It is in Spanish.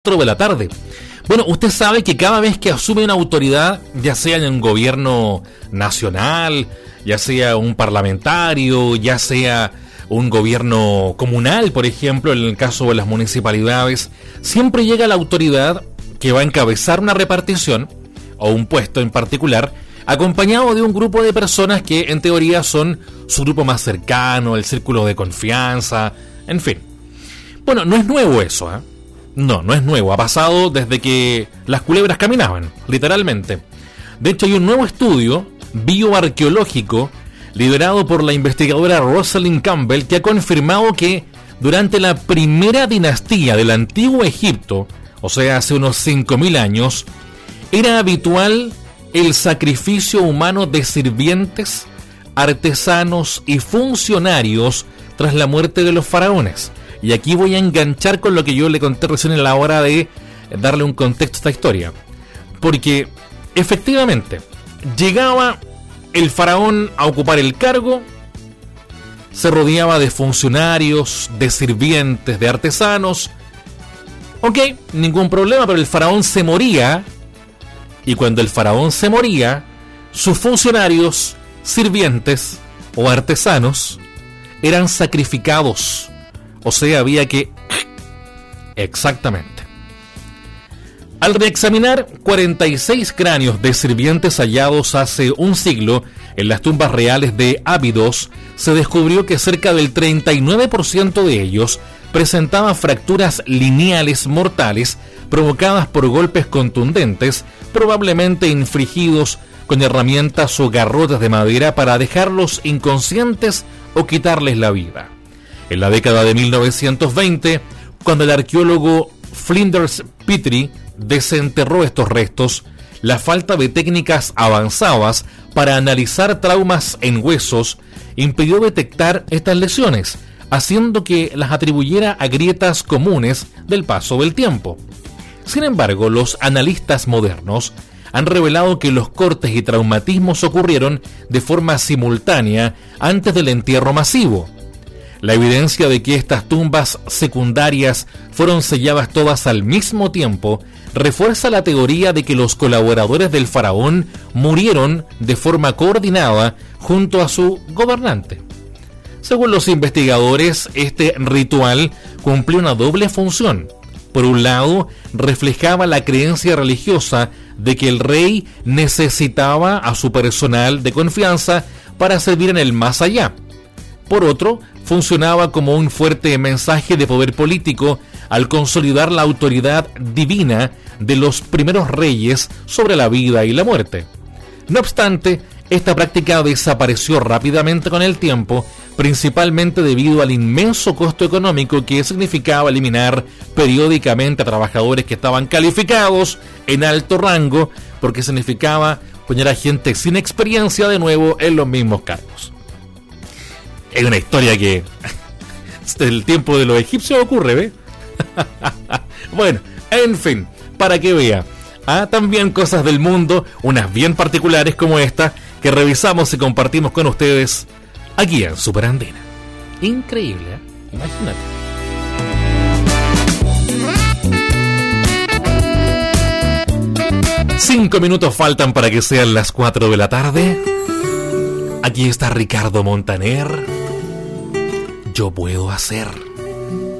de la tarde. Bueno, usted sabe que cada vez que asume una autoridad, ya sea en un gobierno nacional, ya sea un parlamentario, ya sea un gobierno comunal, por ejemplo, en el caso de las municipalidades, siempre llega la autoridad que va a encabezar una repartición o un puesto en particular, acompañado de un grupo de personas que en teoría son su grupo más cercano, el círculo de confianza, en fin. Bueno, no es nuevo eso, ¿eh? No es nuevo, ha pasado desde que las culebras caminaban, literalmente. De hecho, hay un nuevo estudio bioarqueológico liderado por la investigadora Rosalind Campbell que ha confirmado que durante la primera dinastía del antiguo Egipto, o sea, hace unos 5.000 años, era habitual el sacrificio humano de sirvientes, artesanos y funcionarios tras la muerte de los faraones. Y aquí voy a enganchar con lo que yo le conté recién en la hora de darle un contexto a esta historia. Porque, efectivamente, llegaba el faraón a ocupar el cargo, se rodeaba de funcionarios, de sirvientes, de artesanos. Ok, ningún problema, pero el faraón se moría. Y cuando el faraón se moría, sus funcionarios, sirvientes o artesanos eran sacrificados. O sea, había que... Exactamente. Al reexaminar 46 cráneos de sirvientes hallados hace un siglo en las tumbas reales de Abidos, se descubrió que cerca del 39% de ellos presentaban fracturas lineales mortales provocadas por golpes contundentes, probablemente infligidos con herramientas o garrotes de madera para dejarlos inconscientes o quitarles la vida. En la década de 1920, cuando el arqueólogo Flinders Petrie desenterró estos restos, la falta de técnicas avanzadas para analizar traumas en huesos impidió detectar estas lesiones, haciendo que las atribuyera a grietas comunes del paso del tiempo. Sin embargo, los analistas modernos han revelado que los cortes y traumatismos ocurrieron de forma simultánea antes del entierro masivo. La evidencia de que estas tumbas secundarias fueron selladas todas al mismo tiempo refuerza la teoría de que los colaboradores del faraón murieron de forma coordinada junto a su gobernante. Según los investigadores, este ritual cumplió una doble función. Por un lado, reflejaba la creencia religiosa de que el rey necesitaba a su personal de confianza para servir en el más allá. Por otro, funcionaba como un fuerte mensaje de poder político al consolidar la autoridad divina de los primeros reyes sobre la vida y la muerte. No obstante, esta práctica desapareció rápidamente con el tiempo, principalmente debido al inmenso costo económico que significaba eliminar periódicamente a trabajadores que estaban calificados en alto rango, porque significaba poner a gente sin experiencia de nuevo en los mismos cargos. Es una historia que desde el tiempo de los egipcios ocurre, ¿ve? Bueno, en fin, para que vea. También cosas del mundo, unas bien particulares como esta, que revisamos y compartimos con ustedes aquí en Super Andina. Increíble, ¿eh? Imagínate. 5 minutos faltan para que sean las 4 de la tarde. Aquí está Ricardo Montaner. Yo puedo hacer.